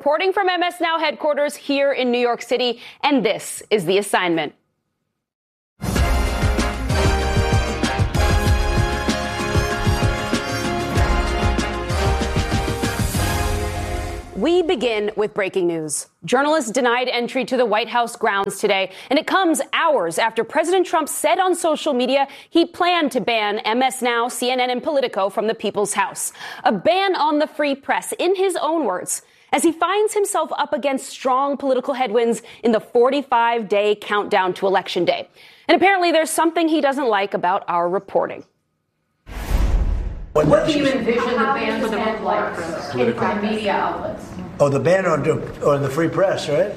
reporting from MS Now headquarters here in New York City, and this is the assignment. We begin with breaking news. Journalists denied entry to the White House grounds today, and it comes hours after President Trump said on social media he planned to ban MS Now, CNN, and Politico from the People's House. A ban on the free press, in his own words, as he finds himself up against strong political headwinds in the 45-day countdown to Election Day. And apparently there's something he doesn't like about our reporting. What do you envision the ban to look like for the media outlets? Oh, the ban on the free press, right?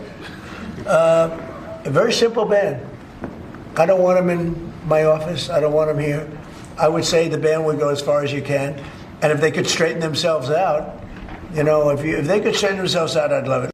A very simple ban. I don't want them in my office. I don't want them here. I would say the ban would go as far as you can. And if they could straighten themselves out, if they could straighten themselves out, I'd love it.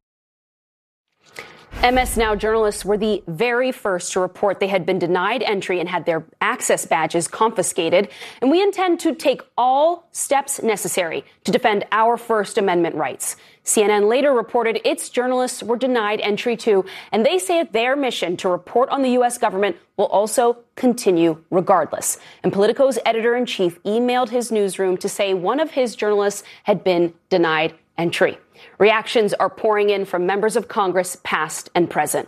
MS Now journalists were the very first to report they had been denied entry and had their access badges confiscated. And we intend to take all steps necessary to defend our First Amendment rights. CNN later reported its journalists were denied entry too, and they say their mission to report on the U.S. government will also continue regardless. And Politico's editor-in-chief emailed his newsroom to say one of his journalists had been denied entry. Reactions are pouring in from members of Congress, past and present.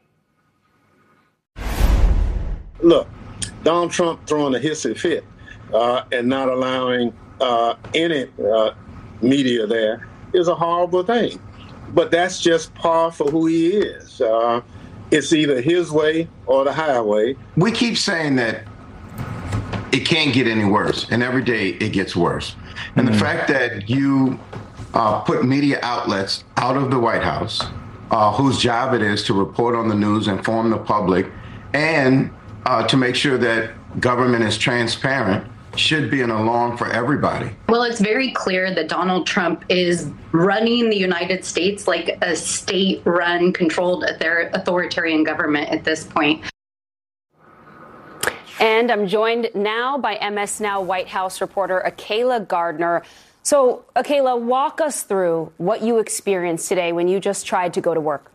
Look, Donald Trump throwing a hissy fit and not allowing any media there is a horrible thing. But that's just par for who he is. It's either his way or the highway. We keep saying that it can't get any worse, and every day it gets worse. And the fact that you put media outlets out of the White House, whose job it is to report on the news, inform the public, and to make sure that government is transparent, should be an alarm for everybody. Well, it's very clear that Donald Trump is running the United States like a state-run, controlled authoritarian government at this point. And I'm joined now by MS Now White House reporter Akayla Gardner. So, Akayla, walk us through what you experienced today when you just tried to go to work.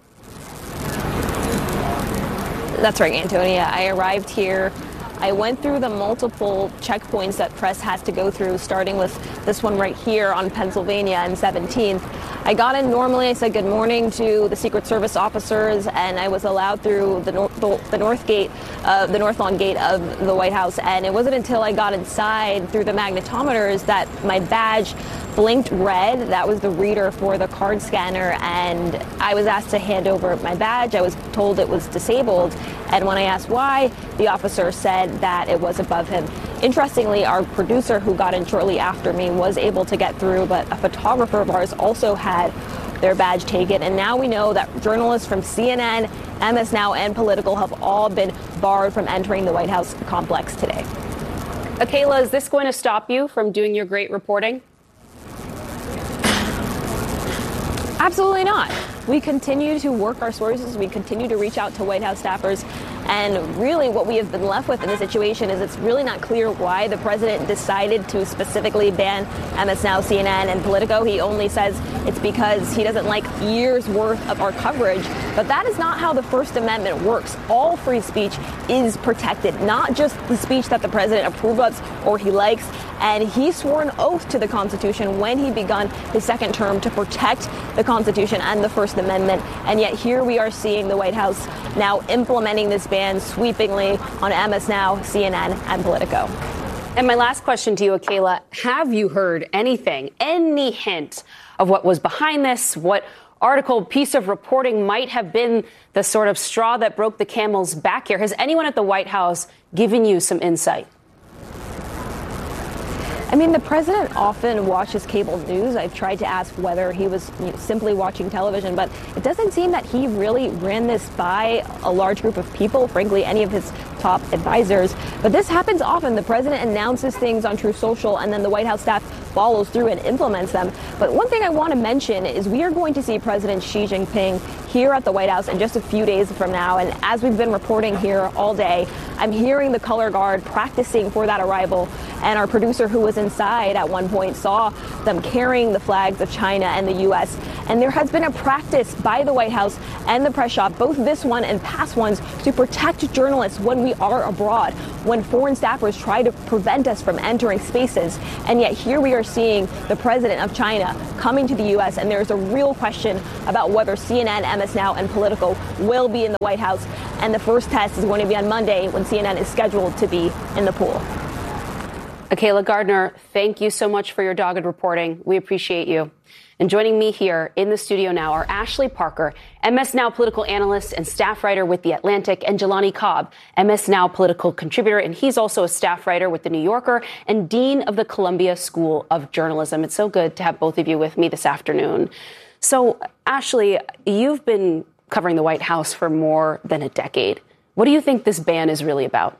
That's right, Antonia. I arrived here. I went through the multiple checkpoints that press has to go through, starting with this one right here on Pennsylvania and 17th. I got in normally. I said good morning to the Secret Service officers, and I was allowed through the north gate, the north lawn gate of the White House. And it wasn't until I got inside through the magnetometers that my badge blinked red. That was the reader for the card scanner, and I was asked to hand over my badge. I was told it was disabled, and when I asked why, the officer said that it was above him. Interestingly, our producer, who got in shortly after me, was able to get through, but a photographer of ours also had their badge taken. And now we know that journalists from CNN, MS Now, and Politico have all been barred from entering the White House complex today. Akayla, is this going to stop you from doing your great reporting? Absolutely not. We continue to work our sources. We continue to reach out to White House staffers. And really what we have been left with in this situation is it's really not clear why the president decided to specifically ban MS Now, CNN, and Politico. He only says it's because he doesn't like years worth of our coverage. But that is not how the First Amendment works. All free speech is protected, not just the speech that the president approves of or he likes. And he swore an oath to the Constitution when he begun his second term to protect the Constitution and the First Amendment. And yet here we are seeing the White House now implementing this ban sweepingly on MS Now, CNN, and Politico. And my last question to you, Akayla, have you heard anything, any hint of what was behind this, what article, piece of reporting might have been the sort of straw that broke the camel's back here? Has anyone at the White House given you some insight? I mean, the president often watches cable news. I've tried to ask whether he was simply watching television, but it doesn't seem that he really ran this by a large group of people, frankly, any of his top advisors. But this happens often. The president announces things on Truth Social, and then the White House staff follows through and implements them. But one thing I want to mention is we are going to see President Xi Jinping here at the White House in just a few days from now. And as we've been reporting here all day, I'm hearing the color guard practicing for that arrival. And our producer, who was inside at one point, saw them carrying the flags of China and the U.S. And there has been a practice by the White House and the press shop, both this one and past ones, to protect journalists when we are abroad, when foreign staffers try to prevent us from entering spaces. And yet here we are seeing the president of China coming to the U.S., and there's a real question about whether CNN, MS Now, and Politico will be in the White House. And the first test is going to be on Monday when CNN is scheduled to be in the pool. Akayla Gardner, thank you so much for your dogged reporting. We appreciate you. And joining me here in the studio now are Ashley Parker, MS Now political analyst and staff writer with The Atlantic, and Jelani Cobb, MS Now political contributor, and he's also a staff writer with The New Yorker and dean of the Columbia School of Journalism. It's so good to have both of you with me this afternoon. So, Ashley, you've been covering the White House for more than a decade. What do you think this ban is really about?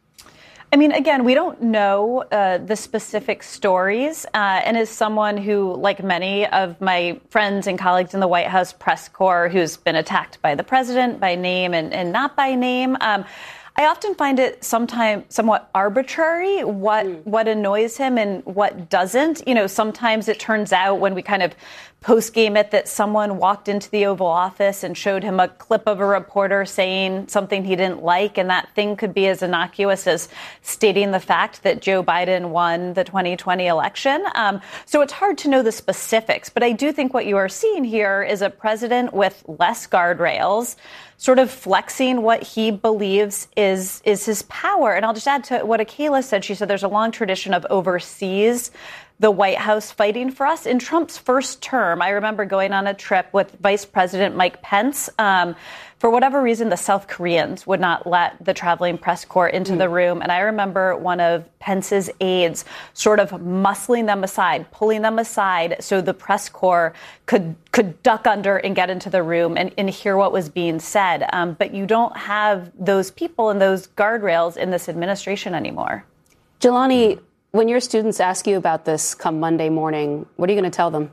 I mean, again, we don't know the specific stories. And as someone who, like many of my friends and colleagues in the White House press corps, who's been attacked by the president by name and not by name, I often find it sometimes somewhat arbitrary what annoys him and what doesn't. You know, sometimes it turns out when we kind of post-game it that someone walked into the Oval Office and showed him a clip of a reporter saying something he didn't like, and that thing could be as innocuous as stating the fact that Joe Biden won the 2020 election. So it's hard to know the specifics, but I do think what you are seeing here is a president with less guardrails, sort of flexing what he believes is his power. And I'll just add to what Akayla said. She said there's a long tradition of overseas the White House fighting for us. In Trump's first term, I remember going on a trip with Vice President Mike Pence. For whatever reason, the South Koreans would not let the traveling press corps into the room. And I remember one of Pence's aides sort of muscling them aside, pulling them aside so the press corps could duck under and get into the room and hear what was being said. But you don't have those people and those guardrails in this administration anymore. Jelani, when your students ask you about this come Monday morning, what are you going to tell them?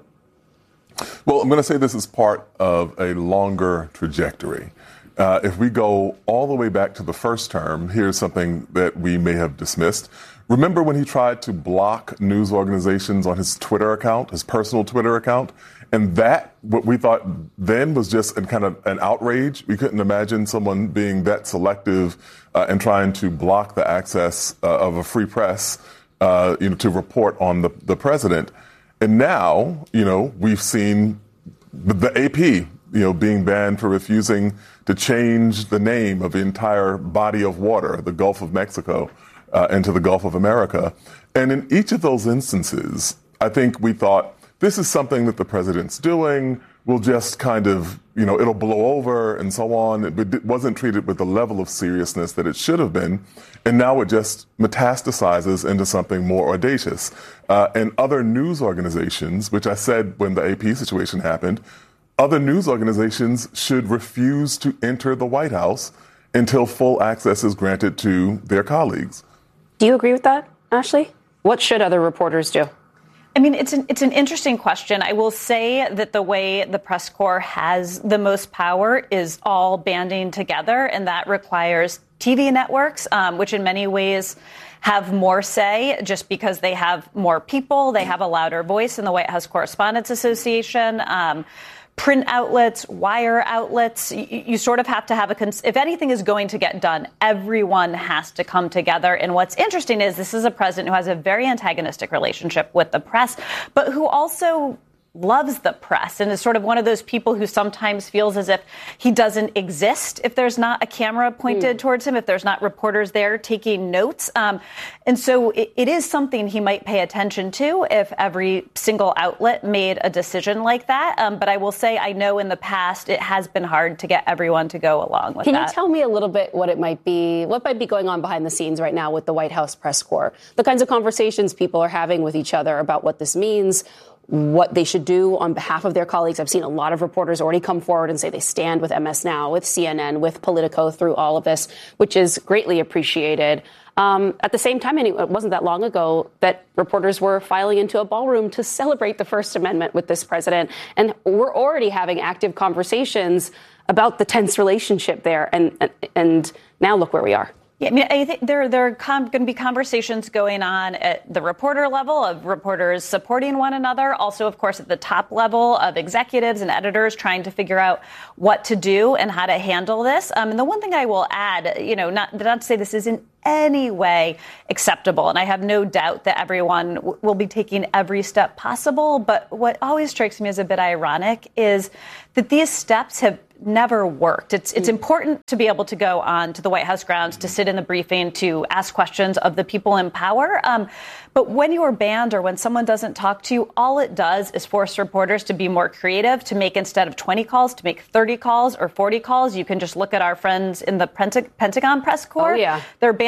Well, I'm going to say this is part of a longer trajectory. If we go all the way back to the first term, here's something that we may have dismissed. Remember when he tried to block news organizations on his Twitter account, his personal Twitter account? And that, what we thought then was just kind of an outrage. We couldn't imagine someone being that selective and trying to block the access of a free press to report on the president. And now, we've seen the AP, being banned for refusing to change the name of the entire body of water, the Gulf of Mexico, into the Gulf of America. And in each of those instances, I think we thought this is something that the president's doing. We'll just kind of, it'll blow over and so on. It wasn't treated with the level of seriousness that it should have been. And now it just metastasizes into something more audacious. And other news organizations, which I said when the AP situation happened, other news organizations should refuse to enter the White House until full access is granted to their colleagues. Do you agree with that, Ashley? What should other reporters do? I mean, it's an interesting question. I will say that the way the press corps has the most power is all banding together, and that requires TV networks, which in many ways have more say just because they have more people. They have a louder voice in the White House Correspondents Association. Print outlets, wire outlets, you sort of have to have if anything is going to get done, everyone has to come together. And what's interesting is this is a president who has a very antagonistic relationship with the press, but who also loves the press and is sort of one of those people who sometimes feels as if he doesn't exist if there's not a camera pointed towards him, if there's not reporters there taking notes. And so it is something he might pay attention to if every single outlet made a decision like that. But I will say, I know in the past it has been hard to get everyone to go along with that. Can you tell me a little bit what might be going on behind the scenes right now with the White House press corps? The kinds of conversations people are having with each other about what this means, what they should do on behalf of their colleagues. I've seen a lot of reporters already come forward and say they stand with MS Now, with CNN, with Politico through all of this, which is greatly appreciated. At the same time, it wasn't that long ago that reporters were filing into a ballroom to celebrate the First Amendment with this president. And we're already having active conversations about the tense relationship there. And now look where we are. Yeah, I mean, I think there are going to be conversations going on at the reporter level of reporters supporting one another. Also, of course, at the top level of executives and editors trying to figure out what to do and how to handle this. And the one thing I will add, not to say this is in any way acceptable, and I have no doubt that everyone will be taking every step possible. But what always strikes me as a bit ironic is that these steps have never worked. It's important to be able to go on to the White House grounds, to sit in the briefing, to ask questions of the people in power. But when you are banned or when someone doesn't talk to you, all it does is force reporters to be more creative, to make, instead of 20 calls, to make 30 calls or 40 calls. You can just look at our friends in the Pentagon press corps. Oh, yeah. They're